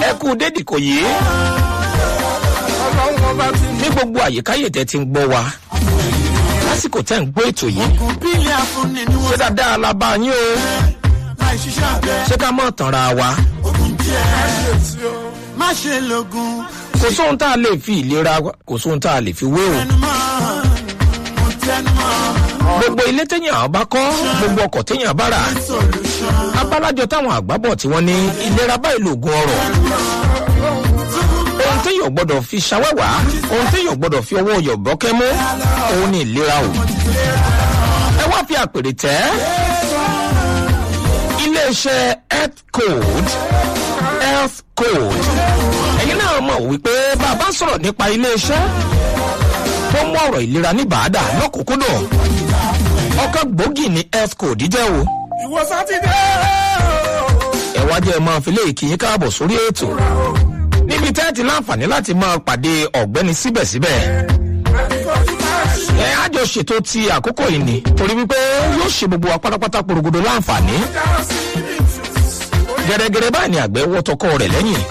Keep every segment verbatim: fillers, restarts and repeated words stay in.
ẹ kú dédì kò yé ní gbogbo àyíkáyè tẹ́ ti ń gbọ́ wa lásìkò tẹ́ ń gbọ́ ètò yìí ṣé dáadáa la bá yín o ṣé ká mọ̀ tànra wa kò sóhun tá a lè fi ìlera kò sóhun tá a lè fi wé o gbogbo ilé téèyàn bá kọ́ gbogbo ọkọ̀ téèyàn bá rà abálájọ táwọn àgbábọ̀ tí wọ́n ní ìlera báyìí lògùn ọrọ̀ ohun téèyàn gbọ́dọ̀ fi ṣàwẹ́wà ohun téèyàn gbọ́dọ̀ fi ọwọ́ yọ̀bọ́kẹ́ mú òun ní ìlera o ẹ wá fi àpèrè tẹ́ iléeṣẹ́ health code health code ẹ̀yin náà mọ̀ wípé bàbá sọ̀rọ̀ nípa iléeṣẹ́ tó mú ọ̀rọ̀ ìlera ní bàádà lọ́kùnkúndùn ọkọ̀ gbòógì ní health code jẹ́ o. ìwọ sátidé. ẹ wá jẹ́ máa fi léèkì yín káàbọ̀ sórí ètò níbi tẹ́ẹ̀tì láǹfààní láti máa pàdé ọ̀gbẹ́ni síbẹ̀síbẹ̀. ẹ á jọ ṣètò ti àkókò yìí ni torí wípé yóò ṣe gbogbo wa pátápátá porogodo láǹfààní. gẹ́gẹ́rẹ́ báyìí ni àgbẹ̀ wọ́ tọkọ rẹ̀ lẹ́yìn.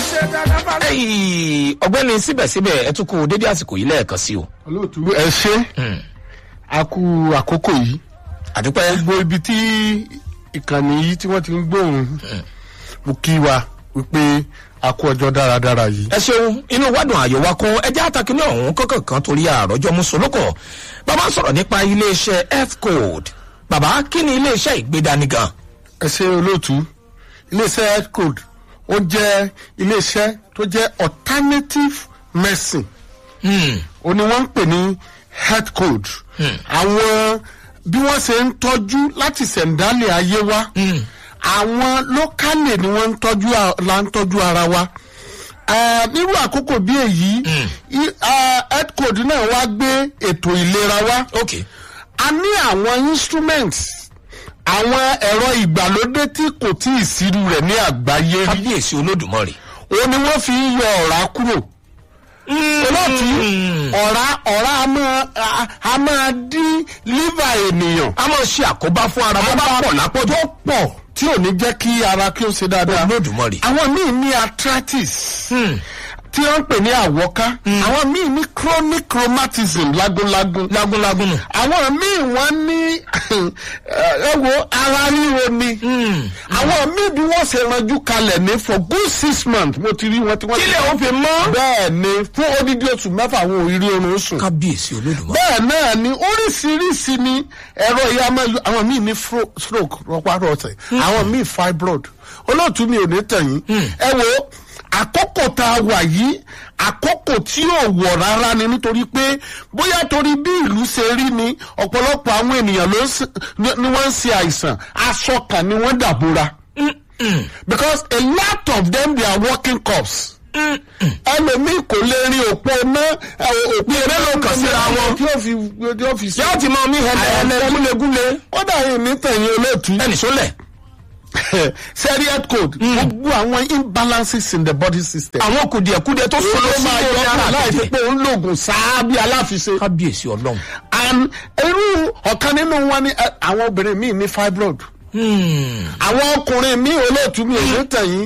ọ̀gbẹ́ni síbẹ̀síbẹ̀ ẹ tún kú dédé àsìkò yìí lẹ́ẹ̀kan sí o. olóòtú ẹ ṣe a kú àkókò yìí àdúpẹ́ gbogbo ibi tí ìkànnì yìí tí wọ́n ti ń gbóhùn mo kí wa wípé a kú ọjọ́ dáradára yìí. ẹ ṣeun inú wádùn àyò wa kún ẹjẹ́ àtàkì ní ọ̀hún kọ́kàn kan torí àròjọ mùsùlùkọ̀ bàbá sọ̀rọ̀ nípa iléeṣẹ́ health code bàbá kí ni iléeṣẹ́ ìgbédani gan. ẹ ṣe olóòtú iléeṣẹ́ health code ó jẹ́ iléeṣẹ́ tó jẹ́ alternative medicine ó ní wọ́n ń pè ní health code àwọn bí wọ́n ṣe ń tọ́jú láti ṣẹ̀ǹdálẹ̀ ayé wa àwọn lókàlè ni wọ́n ń tọ́jú la ń tọ́jú ara wa nírú àkókò bí èyí health code náà wá gbé ètò ìlera wa a ní àwọn instruments àwọn ẹ̀rọ ìgbàlódé tí kò tí ì sírú rẹ̀ ní àgbáyé rí kábíyèsí olódùmarè òun ni wọ́n fi ń yọ ọ̀rá kúrò olóòtú ọ̀rá ọ̀rá a máa dín lífà ènìyàn a máa ṣe àkóbá fún ara bá bá pọ̀ lápọ̀jù tó pọ̀ tí ò ní jẹ́ kí ara kí ó ṣe dáadáa olódùmarè àwọn míì ní arthritis tí wọ́n ń pè ní àwọ́ká àwọn míì ní chronic rheumatism lágúnlágún lágúnlágún nù àwọn míì wọ́n ní ẹ̀wọ̀ ara ríro ni àwọn míì bí wọ́n ṣe ranjú kalẹ̀ ní for good six months mo ti rí wọn tí wọ́n ti kílẹ̀ ó fi mọ́ bẹ́ẹ̀ ni fún odidi oṣù mẹ́fà àwọn òrírí oorun sùn kábíyèsí olódùmarè bẹ́ẹ̀ náà ni oríṣiríṣi ni ẹ̀rọ ìyá máa lu àwọn míì ní stroke rọpárọsẹ̀ àwọn míì fibroid olóòtú mi ò ní tẹ̀yìn ẹ wo àkókò tá a wà yìí àkókò tí ò wọ̀ rárá ni nítorí pé bóyá torí bí ìlú ṣe rí ni ọ̀pọ̀lọpọ̀ àwọn ènìyàn ló ni wọ́n ń ṣe àìsàn aṣọ kan ni wọ́n dàbúra because a lot of them they are working cops ẹlòmíì kò lè rí òpó ná òpó eré ló kàn síra wọn tí ó fi tí ó fi sí. yóò ti mọ mí hẹlẹ gúlegúle kódà yìí ní tẹ̀yìn olóòtú ẹnì sólẹ̀. sẹ́rí health code gbogbo àwọn imbalances in the body system. àwọn kùdìẹ̀kùdìẹ̀ tó sọ ló máa yọ ọ́ láì fi pé òun lògùn sáá bí aláfiṣe. kábíyèsí ọlọ́run. and irú ọ̀kan nínú wọn ni àwọn obìnrin míì ní fibroid. àwọn ọkùnrin míì olóòtú mi ò ní tẹ̀yìn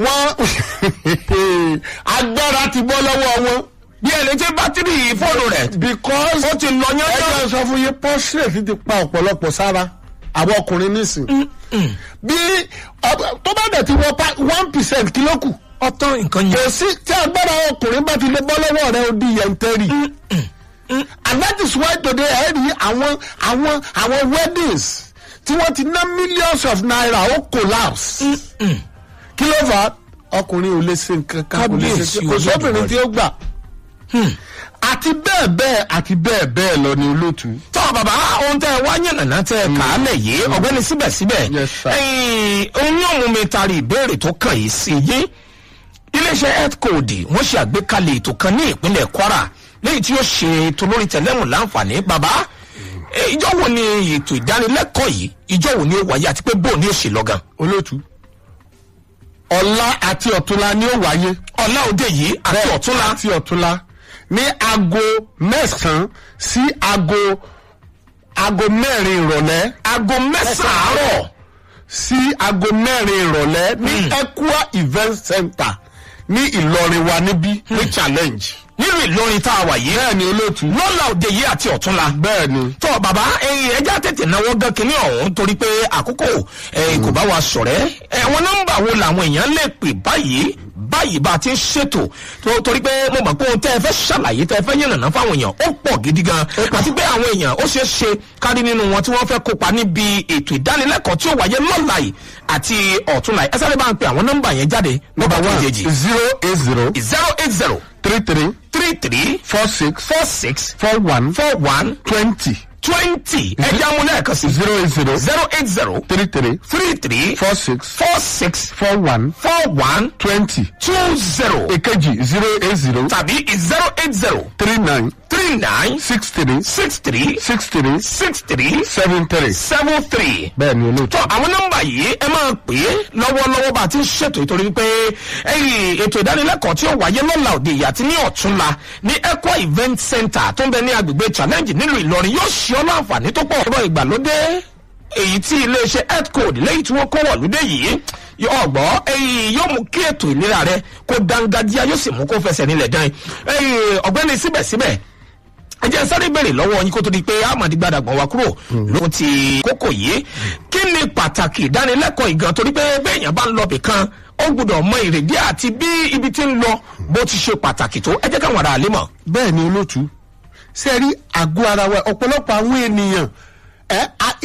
wọ́n agbára ti bọ́ lọ́wọ́ wọn. bí ẹni tí bátìrì fóònù rẹ̀ because ó ti lọ yán yán. ẹgbẹ́ sọ fún yín prostate ti pa ọ̀pọ̀lọpọ̀ sára àwọn ọkùnrin nísìn. bí tó bá dẹ̀ ti wọ one percent kí ló kù. ọtán nǹkan yẹn. kò sí tí agbára ọkùnrin bá ti lè bọ́ lọ́wọ́ rẹ̀ ó di yẹntẹ́rì. and that is why today ẹ rí àwọn àwọn àwọn weddings tí wọ́n ti ná millions of naira ó collapse. kí ló fà á ọkùnrin ò lè ṣe nǹkan kan kò lè ṣe kò sóbìnrin tí ó gbà. àti bẹ́ẹ̀ bẹ́ẹ̀ àti bẹ́ẹ̀ bẹ́ẹ̀ lọ ni olóòtú. tọ́ bàbá ohun tẹ́ ẹ wá yànnàná tẹ́ ẹ kà á lẹ̀ yé ọ̀gbẹ́ni síbẹ̀síbẹ̀ òun yóò mú mi tari ìbéèrè tó kàn yìí sí yé iléeṣẹ́ health code wọ́n ṣe àgbékalẹ̀ ètò kan ní ìpínlẹ̀ Kwara lẹ́yìn tí yóò ṣe ètò lórí tẹ̀lẹ́mù láǹfààní bàbá ìjọ wo ni ètò ìdánilẹ́kọ̀ọ́ yìí ìjọ wo ni ó wáyé àti pé bó ni ó ṣe lọ́gàn. olóòtú ọ̀la àti ọ̀túnla ni ó wáyé. ọ̀la òde yìí àti ọ̀túnla àti ọ̀túnla ní aago mẹ́sàn-án sí aago aago mẹ́rin ìrọ̀lẹ́. aago mẹ́sàn-án àárọ̀ sí aago mẹ́rin ìrọ̀lẹ́ ní Equa event center ní ìlọrin wa níbí ní challenge. nínú ìlọrin tá a wà yìí. bẹ́ẹ̀ ni olóòtú. lọ́la òde yìí àti ọ̀túnla. bẹ́ẹ̀ ni. tọ́ bàbá ẹyin ẹja tètè náwó gan kínní ọ̀hún torí pé àkókò ẹyin kò bá wa sọ̀rẹ́. ẹ̀wọ̀n nọ́mbà wo làwọn èèyàn lè pè báyìí báyìí bá a ti ń ṣètò torí pé mo mọ̀ pé ohun tẹ́ ẹ fẹ́ ṣàlàyé tẹ́ ẹ fẹ́ yànnàná fáwọn èèyàn ó pọ̀ gidi gan àti pé àwọn èèyàn ó ṣeé ṣe kárí nínú wọn tí wọ́n fẹ́ kópa níbi ètò ìdánilẹ́kọ̀ọ́ tí ó wáyé lọ́la yìí àti ọ̀túnla yìí ẹ sáré bá ń pe àwọn nọ́mbà yẹn jáde nọ́mbà kejì. zero eight zero. zero eight zero. three three. three three. four six. four six. four one. four one. twenty. twenty. ẹ jẹ́ àwọn lẹ́ẹ̀kan sí. zero eight zero. zero eight zero. three three. three three. four six. four six. four one. four one. twenty. two zero. èkejì zero eight zero. tàbí zero eight zero. three nine. three nine. six three. six three. six three. six three. seven three. seven three. bẹ́ẹ̀ ni olóòtú. tọ́ àwọn nọ́mbà yìí ẹ máa pè é lọ́wọ́lọ́wọ́ bá a ti ń ṣètò ìtorí pé ẹ̀yìn ètò ìdánilẹ́kọ̀ọ́ tí ó wáyé lọ́la òde yìí àti ní ọ̀túnla ní Equa event center tó ń bẹ ní agbègbè challenge nílùú Ìlọrin yóò ṣe ọ́ láǹfààní tó pọ̀. ẹ̀rọ ìgbàlódé èyí tí iléeṣẹ́ health code lẹ́yìn tí wọ́n kó wọ̀lúdé yìí ọgbọ́ ẹ̀yìn yóò mú kí ètò ìlera rẹ kó dángájíá yóò sì mú kó fẹsẹ̀ nílẹ̀ dán ẹ̀yìn ọ̀gbẹ́ni síbẹ̀síbẹ̀ ẹ jẹ́ sáré béèrè lọ́wọ́ yín kó tó di pé amadi gbadagban wa kúrò lóhun ti kókò yìí kí ni pàtàkì ìdánilẹ́kọ̀ọ́ ìgan torí pé bẹ́ẹ̀yàn bá ń lọ bìkan ó gbọ́dọ̀ mọ ìrèdí àti bí ibi tí ń lọ bó ti ṣe pàtàkì tó ẹ jẹ́ káwọn ará àlè mọ̀. bẹ́ẹ̀ ni olóòtú ṣe rí àgọ́ ara wa ọ̀pọ̀lọpọ̀ àwọn ènìyàn ẹ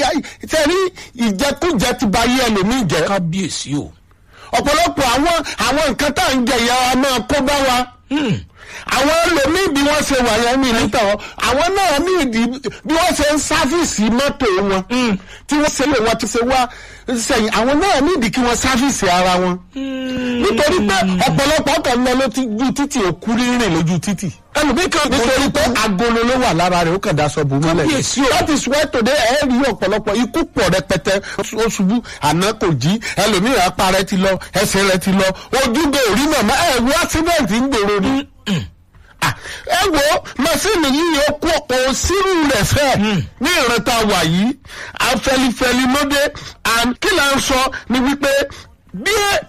ṣe rí ìjẹkújẹ ti ba yé ẹlòmíì jẹ. kábíyèsí o. ọ̀pọ̀lọpọ̀ àwọn àwọn nǹkan tá à ń jẹ ìyá wa máa kó bá wa. àwọn ẹlòmíì bí wọ́n ṣe wà yẹn mí níta wọn àwọn náà ní ìdí bí wọ́n ṣe ń sáfìsì mọ́tò wọn tí wọ́n ṣe lè wọ́n ti ṣe wá sẹ́yìn àwọn náà ní ìdí kí wọ́n sáfìsì ara wọn. nítorí pé ọ̀pọ̀lọpọ̀ kan lọ lójú títì òkú rírìn lójú títì. ẹlòmíì kan nítorí pé agolo ló wà lára rẹ̀ ó kàn dá sọ bò mọ́lẹ̀. that is why today ẹ rí ọ̀pọ̀lọpọ̀ ikú pọ̀ rẹpẹtẹ ó ṣubú àná kò jí ẹlòmíì apá rẹ̀ ti lọ ẹsẹ̀ rẹ̀ ti lọ ojúgbò orí màmá ẹ̀ wọ accident ń gbèrò ni. ẹ wo màsíìnì yìí ó kó òsínú rẹ̀ fẹ́ ní ìrántá wà yìí afẹlifẹli lóde and kí là ń sọ ni wípé bí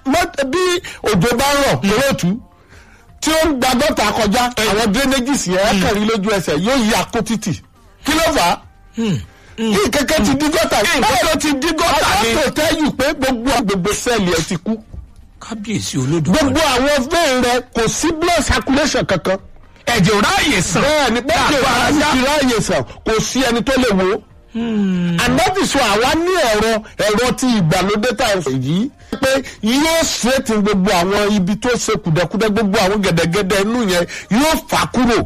òjò bá rọ̀ lóòtú tí ó ń gba gọ́tà kọjá àwọn drainages yẹn kẹrí lójú ẹsẹ̀ yóò yí akó títì kí ló fà á kí kẹ̀kẹ́ ti di gọ́tà kí kẹ̀kẹ́ ti di gọ́tà ni àwọn tó tẹ́yù pé gbogbo agbègbè sẹ́ẹ̀lì ẹ̀ ti kú kábíyèsí olódùmarè gbogbo àwọn vein rẹ̀ kò sí blood circulation kankan ẹ̀jẹ̀ ò ráàyè sàn bẹ́ẹ̀ ni bẹ́ẹ̀ ni ráàyè sàn kò sí ẹni tó lè wo ànábìsọ àwa ní ẹ̀rọ ẹ̀rọ tí ìgbàlódé tá a fẹ́ yìí pé yóò ṣètì gbogbo àwọn ibi tó ṣe kùdẹ̀kùdẹ̀ gbogbo àwọn gẹ̀dẹ̀gẹ̀dẹ̀ inú yẹn yóò fà kúrò.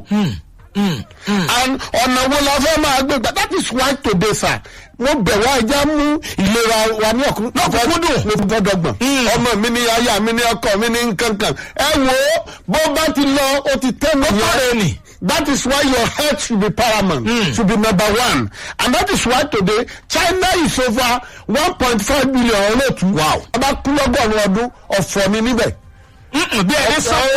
and ọ̀nà wo la fẹ́ máa gbé gbà that is why today sir wọ́n bẹ̀ wá ẹja mú ìlera wa ní ọ̀kúnkúndùn ní gbọ́dọ̀gbọ̀n ọmọ mi ní aya mi ní ọkọ mi ní nkankan ẹ wo bó bá ti lọ ó ti tẹ́ mi yẹn. That is why your health should be paramount, mm. should be number one. And that is why today, China is over one point five billion olóòtú. Wow. About kúlọ́gọ́rùn-ún ọdún ọ̀fọ̀ ni níbẹ̀. Bí ẹni sọ